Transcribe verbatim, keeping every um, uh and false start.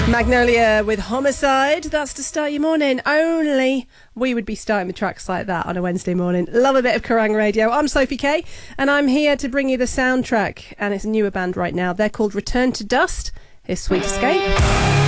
Magnolia with Homicide. That's to start your morning. Only we would be starting with tracks like that on a Wednesday morning. Love a bit of Kerrang Radio. I'm Sophie Kay, and I'm here to bring you the soundtrack. And it's a newer band right now. They're called Return to Dust. Here's Sweet Escape.